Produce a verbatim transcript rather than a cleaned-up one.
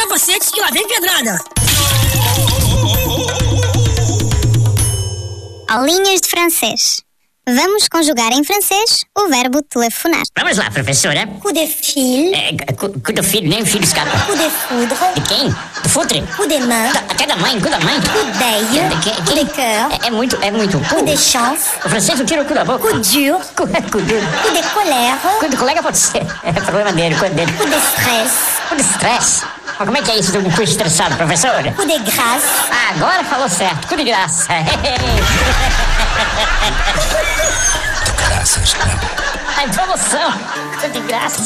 capacetes que lá vem pedrada. Aulinhas de francês. Vamos conjugar em francês o verbo telefonar. Vamos lá, professora. Coup de fil. É, cu, cu do filho, nem o filho escapa. Coup de foudre. De quem? Do futre? Coup de main. Da, até da mãe, cu da mãe. Coup d'œil. De que- Coup de cœur. É, é muito, é muito. Coup de chance. O francês não tira o cu da boca. Coup dur. Cu, cu duro. Coup de colère. Cu do colega pode ser. É problema dele, cu dele. Coup de stress. Cu de estresse. Mas como é que é isso de um cu estressado, professora? Coup de grâce. Ah, agora falou certo. Cu de graça. Graças, A promoção. Cu de graça.